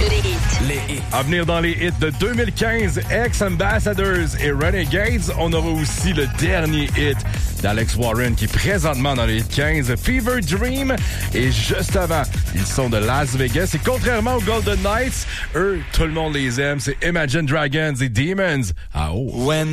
Les hits. À venir dans les hits de 2015, Ex-Ambassadors et Renegades. On aura aussi le dernier hit d'Alex Warren qui est présentement dans les hits 15, Fever Dream. Et juste avant, ils sont de Las Vegas. Et contrairement aux Golden Knights, eux, tout le monde les aime. C'est Imagine Dragons et Demons. Ah oh!